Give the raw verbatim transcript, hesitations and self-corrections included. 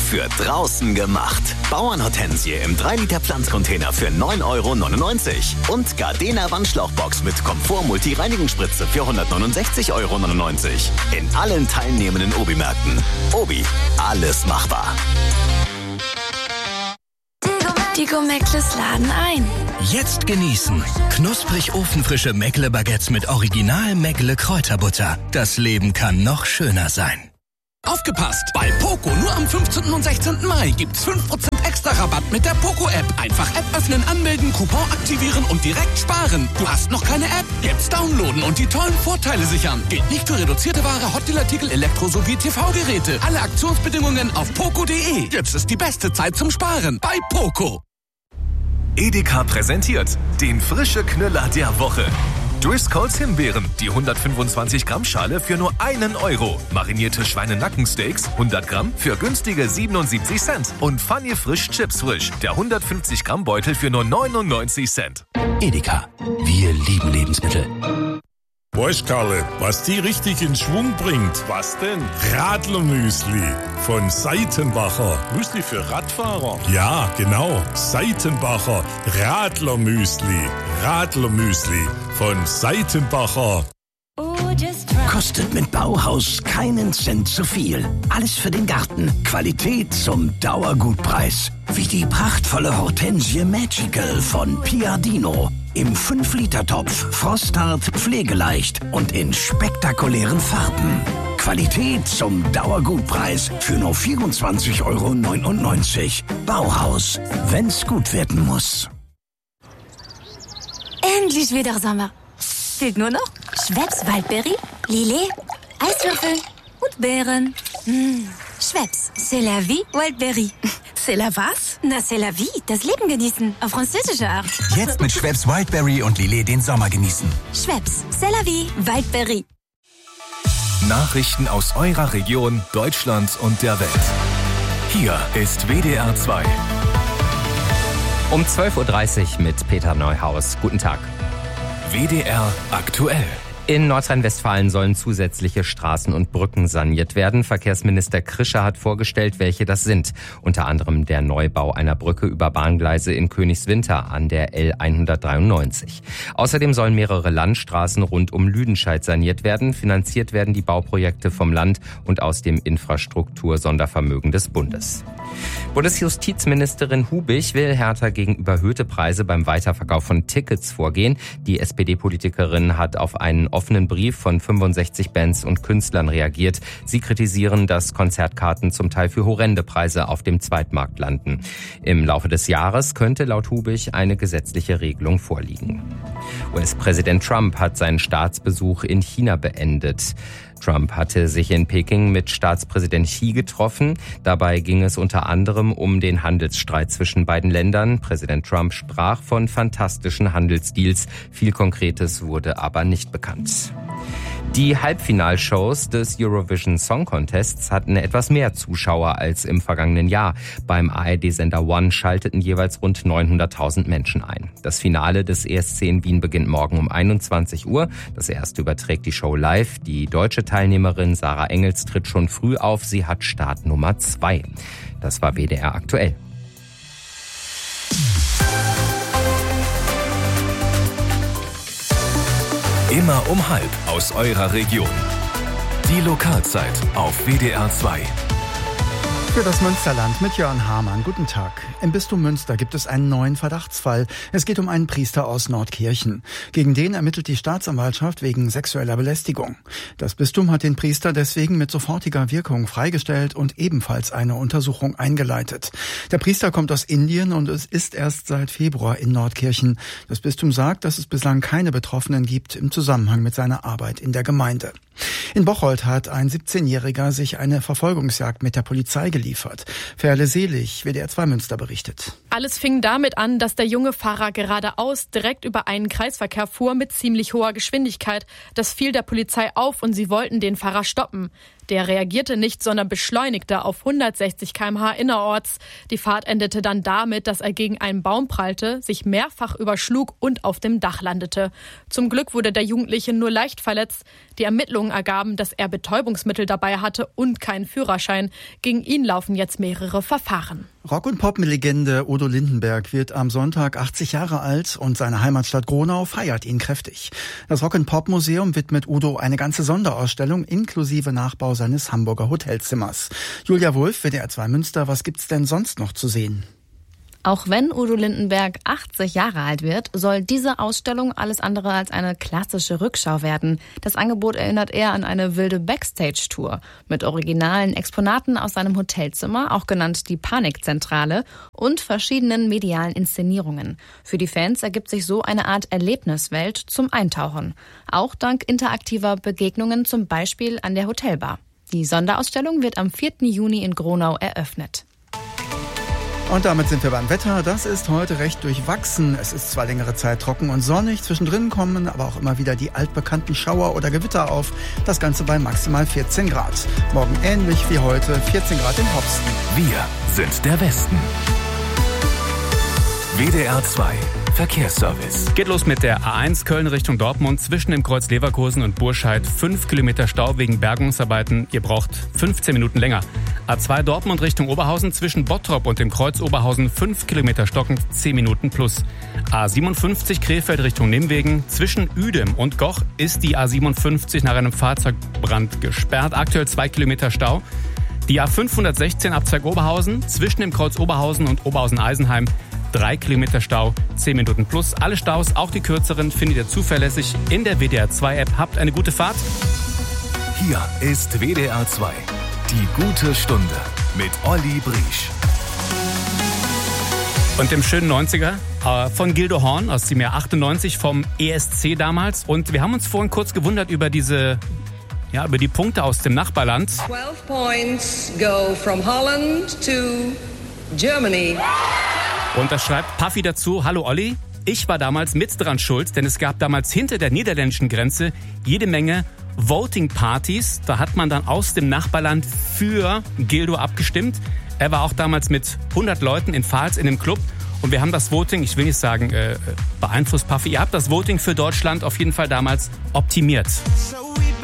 für draußen gemacht. Bauernhortensie im drei Liter Pflanzcontainer für neun Euro neunundneunzig. Und Gardena Wandschlauchbox mit Komfort-Multi-Reinigungsspritze für hundertneunundsechzig Euro neunundneunzig. In allen teilnehmenden Obi-Märkten. Obi, alles machbar. Die Go-Meckles laden ein. Jetzt genießen. Knusprig ofenfrische Meckle-Baguettes mit Original Meckle-Kräuterbutter. Das Leben kann noch schöner sein. Aufgepasst! Bei Poco nur am fünfzehnten und sechzehnten Mai gibt's fünf Prozent extra Rabatt mit der Poco-App. Einfach App öffnen, anmelden, Coupon aktivieren und direkt sparen. Du hast noch keine App? Jetzt downloaden und die tollen Vorteile sichern. Gilt nicht für reduzierte Ware, Hotdeal-Artikel, Elektro- sowie T V-Geräte. Alle Aktionsbedingungen auf poco punkt de. Jetzt ist die beste Zeit zum Sparen bei Poco. Edeka präsentiert den frische Knüller der Woche. Driscolls Himbeeren, die hundertfünfundzwanzig Gramm Schale für nur einen Euro. Marinierte Schweinenackensteaks, hundert Gramm für günstige siebenundsiebzig Cent. Und Funny Frisch Chips Frisch, der hundertfünfzig Gramm Beutel für nur neunundneunzig Cent. Edeka, wir lieben Lebensmittel. Weißt Karle, was die richtig in Schwung bringt? Was denn? Radlermüsli von Seitenbacher. Müsli für Radfahrer? Ja, genau. Seitenbacher Radlermüsli. Radlermüsli von Seitenbacher. Kostet mit Bauhaus keinen Cent zu viel. Alles für den Garten. Qualität zum Dauergutpreis. Wie die prachtvolle Hortensie Magical von Piadino. Im fünf Liter Topf, frosthart, pflegeleicht und in spektakulären Farben. Qualität zum Dauergutpreis für nur vierundzwanzig Euro neunundneunzig. Bauhaus, wenn's gut werden muss. Endlich wieder Sommer. Fehlt nur noch Schweppes Waldberry, Lillet, Eiswürfel und Beeren. Mmh. Schweppes, c'est la vie, Wildberry. C'est la was? Na, c'est la vie, das Leben genießen, auf französische Art. Jetzt mit Schweppes Wildberry und Lillet den Sommer genießen. Schweppes, c'est la vie, Wildberry. Nachrichten aus eurer Region, Deutschland und der Welt. Hier ist W D R zwei. Um zwölf Uhr dreißig mit Peter Neuhaus. Guten Tag. W D R aktuell. In Nordrhein-Westfalen sollen zusätzliche Straßen und Brücken saniert werden. Verkehrsminister Krischer hat vorgestellt, welche das sind. Unter anderem der Neubau einer Brücke über Bahngleise in Königswinter an der L hundertdreiundneunzig. Außerdem sollen mehrere Landstraßen rund um Lüdenscheid saniert werden. Finanziert werden die Bauprojekte vom Land und aus dem Infrastruktur-Sondervermögen des Bundes. Bundesjustizministerin Hubig will härter gegen überhöhte Preise beim Weiterverkauf von Tickets vorgehen. Die S P D-Politikerin hat auf einen offenen Brief von fünfundsechzig Bands und Künstlern reagiert. Sie kritisieren, dass Konzertkarten zum Teil für horrende Preise auf dem Zweitmarkt landen. Im Laufe des Jahres könnte laut Hubig eine gesetzliche Regelung vorliegen. U S-Präsident Trump hat seinen Staatsbesuch in China beendet. Trump hatte sich in Peking mit Staatspräsident Xi getroffen. Dabei ging es unter anderem um den Handelsstreit zwischen beiden Ländern. Präsident Trump sprach von fantastischen Handelsdeals. Viel Konkretes wurde aber nicht bekannt. Die Halbfinalshows des Eurovision Song Contests hatten etwas mehr Zuschauer als im vergangenen Jahr. Beim A R D-Sender One schalteten jeweils rund neunhunderttausend Menschen ein. Das Finale des E S C in Wien beginnt morgen um einundzwanzig Uhr. Das erste überträgt die Show live. Die deutsche Teilnehmerin Sarah Engels tritt schon früh auf. Sie hat Startnummer zwei. Das war W D R aktuell. Immer um halb aus eurer Region. Die Lokalzeit auf W D R zwei. Für das Münsterland mit Jörn Hamann. Guten Tag. Im Bistum Münster gibt es einen neuen Verdachtsfall. Es geht um einen Priester aus Nordkirchen. Gegen den ermittelt die Staatsanwaltschaft wegen sexueller Belästigung. Das Bistum hat den Priester deswegen mit sofortiger Wirkung freigestellt und ebenfalls eine Untersuchung eingeleitet. Der Priester kommt aus Indien und es ist erst seit Februar in Nordkirchen. Das Bistum sagt, dass es bislang keine Betroffenen gibt im Zusammenhang mit seiner Arbeit in der Gemeinde. In Bocholt hat ein siebzehnjähriger sich eine Verfolgungsjagd mit der Polizei geliefert. Ferle Selig, W D R zwei Münster berichtet. Alles fing damit an, dass der junge Fahrer geradeaus direkt über einen Kreisverkehr fuhr mit ziemlich hoher Geschwindigkeit. Das fiel der Polizei auf und sie wollten den Fahrer stoppen. Der reagierte nicht, sondern beschleunigte auf hundertsechzig Kilometer pro Stunde innerorts. Die Fahrt endete dann damit, dass er gegen einen Baum prallte, sich mehrfach überschlug und auf dem Dach landete. Zum Glück wurde der Jugendliche nur leicht verletzt. Die Ermittlungen ergaben, dass er Betäubungsmittel dabei hatte und keinen Führerschein. Gegen ihn laufen jetzt mehrere Verfahren. Rock- und Pop-Legende Udo Lindenberg wird am Sonntag achtzig Jahre alt und seine Heimatstadt Gronau feiert ihn kräftig. Das Rock- und Pop-Museum widmet Udo eine ganze Sonderausstellung inklusive Nachbau seines Hamburger Hotelzimmers. Julia Wulff, W D R zwei Münster, was gibt's denn sonst noch zu sehen? Auch wenn Udo Lindenberg achtzig Jahre alt wird, soll diese Ausstellung alles andere als eine klassische Rückschau werden. Das Angebot erinnert eher an eine wilde Backstage-Tour mit originalen Exponaten aus seinem Hotelzimmer, auch genannt die Panikzentrale, und verschiedenen medialen Inszenierungen. Für die Fans ergibt sich so eine Art Erlebniswelt zum Eintauchen. Auch dank interaktiver Begegnungen, zum Beispiel an der Hotelbar. Die Sonderausstellung wird am vierten Juni in Gronau eröffnet. Und damit sind wir beim Wetter. Das ist heute recht durchwachsen. Es ist zwar längere Zeit trocken und sonnig, zwischendrin kommen aber auch immer wieder die altbekannten Schauer oder Gewitter auf. Das Ganze bei maximal vierzehn Grad. Morgen ähnlich wie heute, vierzehn Grad in Hopsten. Wir sind der Westen. W D R zwei Verkehrsservice. Geht los mit der A eins Köln Richtung Dortmund zwischen dem Kreuz Leverkusen und Burscheid. Fünf Kilometer Stau wegen Bergungsarbeiten. Ihr braucht fünfzehn Minuten länger. A zwei Dortmund Richtung Oberhausen zwischen Bottrop und dem Kreuz Oberhausen. Fünf Kilometer stockend, zehn Minuten plus. A siebenundfünfzig Krefeld Richtung Nimwegen. Zwischen Uedem und Goch ist die A siebenundfünfzig nach einem Fahrzeugbrand gesperrt. Aktuell zwei Kilometer Stau. Die A fünfhundertsechzehn Abzweig Oberhausen zwischen dem Kreuz Oberhausen und Oberhausen-Eisenheim. Drei Kilometer Stau, zehn Minuten plus. Alle Staus, auch die kürzeren, findet ihr zuverlässig in der W D R zwei App. Habt eine gute Fahrt. Hier ist W D R zwei. Die gute Stunde mit Olli Briesch. Und dem schönen neunziger äh, von Gildo Horn aus dem Jahr achtundneunzig vom E S C damals. Und wir haben uns vorhin kurz gewundert über diese, ja, über die Punkte aus dem Nachbarland. twelve points go from Holland to Germany. Und da schreibt Puffy dazu: Hallo Olli, ich war damals mit dran schuld, denn es gab damals hinter der niederländischen Grenze jede Menge Voting-Partys. Da hat man dann aus dem Nachbarland für Gildo abgestimmt. Er war auch damals mit hundert Leuten in Pfalz in dem Club. Und wir haben das Voting, ich will nicht sagen äh, beeinflusst, Puffy, ihr habt das Voting für Deutschland auf jeden Fall damals optimiert. So